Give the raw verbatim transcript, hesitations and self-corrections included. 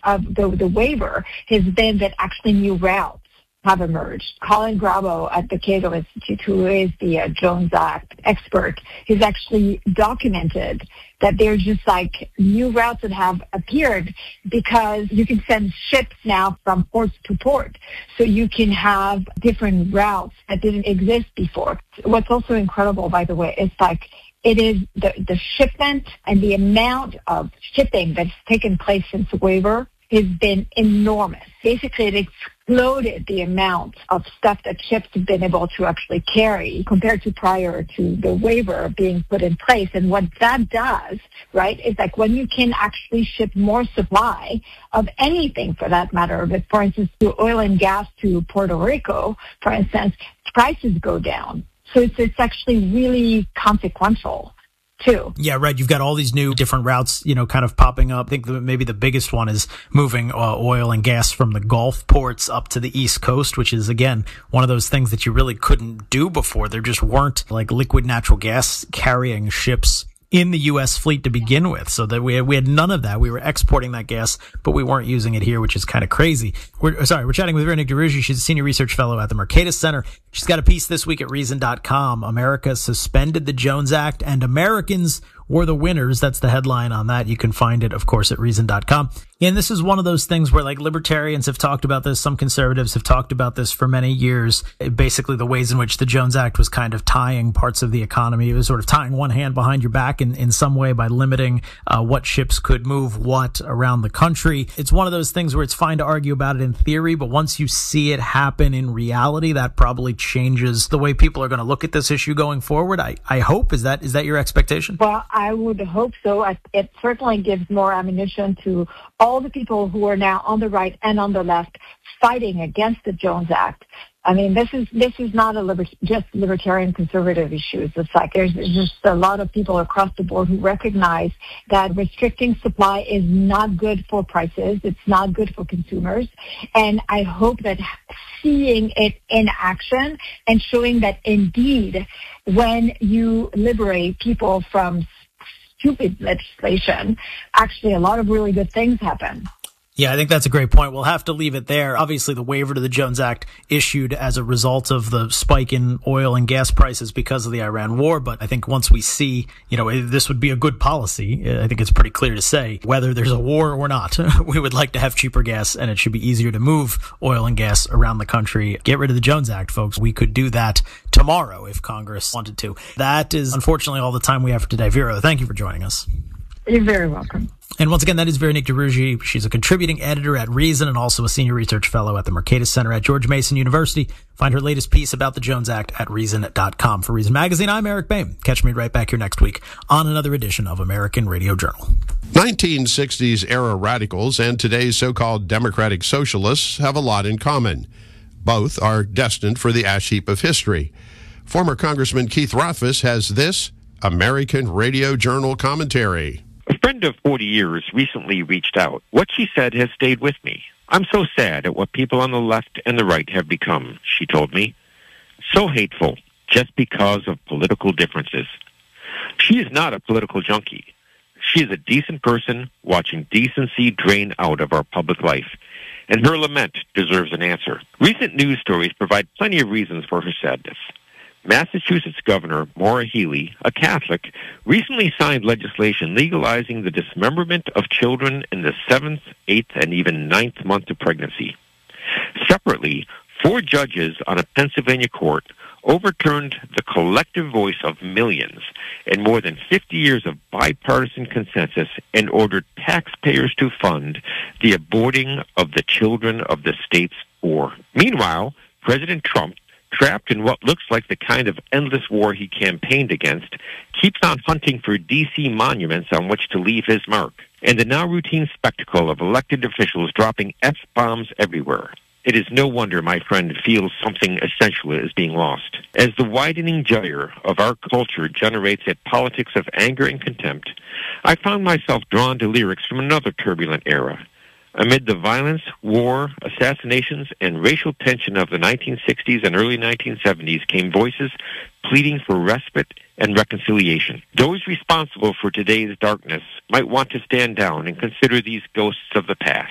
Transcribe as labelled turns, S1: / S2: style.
S1: of the, the waiver has been that actually new routes have emerged. Colin Grabo at the Cato Institute, who is the uh, Jones Act expert, has actually documented that there's just like new routes that have appeared because you can send ships now from port to port. So you can have different routes that didn't exist before. What's also incredible, by the way, is like it is the, the shipment and the amount of shipping that's taken place since the waiver has been enormous. Basically, it exploded the amount of stuff that ships have been able to actually carry compared to prior to the waiver being put in place. And what that does, right, is like when you can actually ship more supply of anything for that matter, but for instance, to oil and gas to Puerto Rico, for instance, prices go down. So it's, it's actually really consequential. Too.
S2: Yeah, right. You've got all these new different routes, you know, kind of popping up. I think the, maybe the biggest one is moving uh, oil and gas from the Gulf ports up to the East Coast, which is, again, one of those things that you really couldn't do before. There just weren't like liquid natural gas carrying ships in the U S fleet to begin with. So that we had, we had none of that. We were exporting that gas, but we weren't using it here, which is kind of crazy. We're sorry, we're chatting with Véronique Dérougy. She's a senior research fellow at the Mercatus Center. She's got a piece this week at reason dot com. America suspended the Jones Act and Americans were the winners. That's the headline on that. You can find it, of course, at reason dot com. And this is one of those things where like libertarians have talked about this. Some conservatives have talked about this for many years. Basically, the ways in which the Jones Act was kind of tying parts of the economy. It was sort of tying one hand behind your back in, in some way by limiting uh, what ships could move what around the country. It's one of those things where it's fine to argue about it in theory, but once you see it happen in reality, that probably changes the way people are going to look at this issue going forward. I, I hope. Is that is that your expectation?
S1: Well, I would hope so. It certainly gives more ammunition to all the people who are now on the right and on the left fighting against the Jones Act. I mean, this is this is not a liber- just libertarian conservative issue. It's like there's just a lot of people across the board who recognize that restricting supply is not good for prices. It's not good for consumers. And I hope that seeing it in action and showing that indeed when you liberate people from stupid legislation, actually a lot of really good things happen.
S2: Yeah, I think that's a great point. We'll have to leave it there. Obviously, the waiver to the Jones Act issued as a result of the spike in oil and gas prices because of the Iran war. But I think once we see, you know, this would be a good policy. I think it's pretty clear to say whether there's a war or not, we would like to have cheaper gas and it should be easier to move oil and gas around the country. Get rid of the Jones Act, folks. We could do that tomorrow if Congress wanted to. That is unfortunately all the time we have for today. Vero, thank you for joining us.
S1: You're very welcome.
S2: And once again, that is Véronique Dérougy. She's a contributing editor at Reason and also a senior research fellow at the Mercatus Center at George Mason University. Find her latest piece about the Jones Act at reason dot com. For Reason Magazine, I'm Eric Boehm. Catch me right back here next week on another edition of American Radio Journal.
S3: nineteen sixties era radicals and today's so-called democratic socialists have a lot in common. Both are destined for the ash heap of history. Former Congressman Keith Rothfus has this American Radio Journal commentary.
S4: A friend of forty years recently reached out. What she said has stayed with me. I'm so sad at what people on the left and the right have become, she told me. So hateful, just because of political differences. She is not a political junkie. She is a decent person watching decency drain out of our public life, and her lament deserves an answer. Recent news stories provide plenty of reasons for her sadness. Massachusetts Governor Maura Healey, a Catholic, recently signed legislation legalizing the dismemberment of children in the seventh, eighth, and even ninth month of pregnancy. Separately, four judges on a Pennsylvania court overturned the collective voice of millions and more than fifty years of bipartisan consensus and ordered taxpayers to fund the aborting of the children of the state's poor. Meanwhile, President Trump, trapped in what looks like the kind of endless war he campaigned against, keeps on hunting for D C monuments on which to leave his mark, and the now routine spectacle of elected officials dropping F-bombs everywhere. It is no wonder my friend feels something essential is being lost. As the widening gyre of our culture generates a politics of anger and contempt, I found myself drawn to lyrics from another turbulent era. Amid the violence, war, assassinations, and racial tension of the nineteen sixties and early nineteen seventies came voices pleading for respite and reconciliation. Those responsible for today's darkness might want to stand down and consider these ghosts of the past.